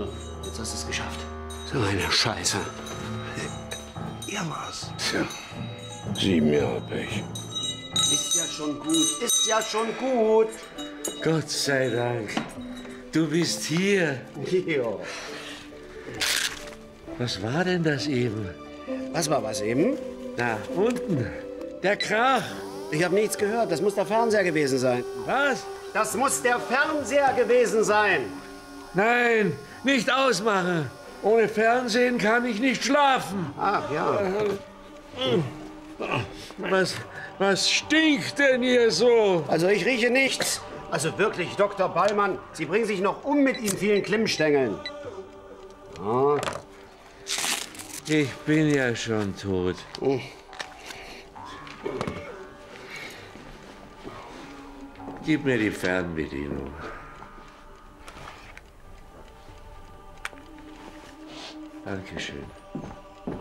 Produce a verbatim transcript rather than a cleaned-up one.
Jetzt hast du es geschafft. So eine Scheiße. Ihr war's. Tja, sieben Jahre Pech. Ist ja schon gut, ist ja schon gut. Gott sei Dank. Du bist hier. Jo. Was war denn das eben? Was war was eben? Da, unten. Der Krach. Ich habe nichts gehört. Das muss der Fernseher gewesen sein. Was? Das muss der Fernseher gewesen sein. Nein, nicht ausmachen. Ohne Fernsehen kann ich nicht schlafen. Ach ja. Was, was stinkt denn hier so? Also ich rieche nichts. Also wirklich, Doktor Ballmann, Sie bringen sich noch um mit Ihren vielen Klimmstängeln. Ah. Ich bin ja schon tot. Hm. Gib mir die Fernbedienung. Dankeschön.